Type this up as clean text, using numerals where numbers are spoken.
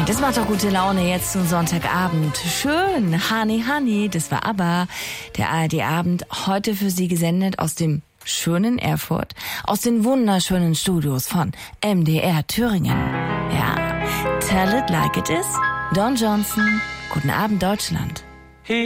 Das macht doch gute Laune jetzt zum Sonntagabend. Schön, Honey, Honey, das war ABBA. Der ARD-Abend, heute für Sie gesendet aus dem schönen Erfurt, aus den wunderschönen Studios von MDR Thüringen. Ja, tell it like it is. Don Johnson, guten Abend Deutschland.